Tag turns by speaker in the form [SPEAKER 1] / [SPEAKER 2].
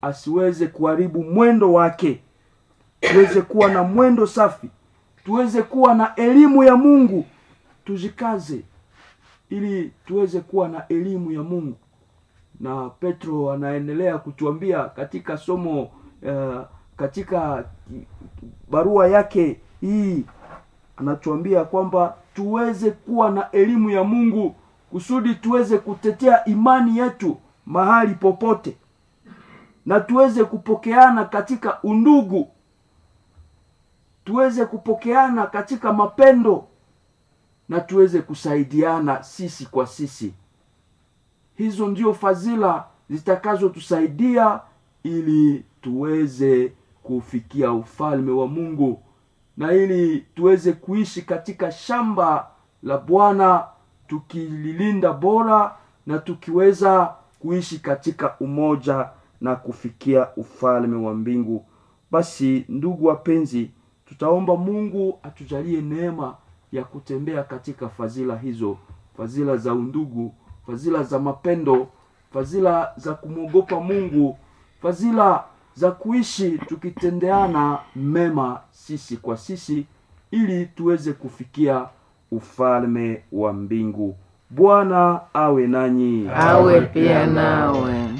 [SPEAKER 1] asiweze kuharibu mwendo wake. Tuweze kuwa na mwendo safi, tuweze kuwa na elimu ya Mungu. Tujikaze ili tuweze kuwa na elimu ya Mungu. Na Petro anaendelea kutuambia katika somo katika barua yake hii, anatuambia kwamba tuweze kuwa na elimu ya Mungu kusudi tuweze kutetea imani yetu mahali popote, na tuweze kupokeana katika undugu, tuweze kupokeana katika mapendo, na tuweze kusaidiana sisi kwa sisi. Hizo ndio fadhila zitakazo tusaidia ili tuweze kufikia ufalme wa Mungu, na ili tuweze kuishi katika shamba la Bwana tukililinda bora, na tukiweza kuishi katika umoja na kufikia ufalme wa mbingu. Basi ndugu wapenzi, tutaomba Mungu atujalie neema ya kutembea katika fadhila hizo, fadhila za undugu, fadhila za mapendo, fadhila za kumwogopa Mungu, fadhila za kuishi tukitendeana mema sisi kwa sisi, ili tuweze kufikia ufalme wa mbingu. Bwana awe nanyi,
[SPEAKER 2] awe pia nawe.